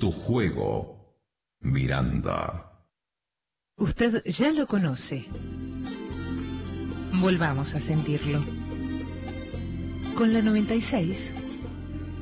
tu juego, Miranda. Usted ya lo conoce. Volvamos a sentirlo. Con la 96.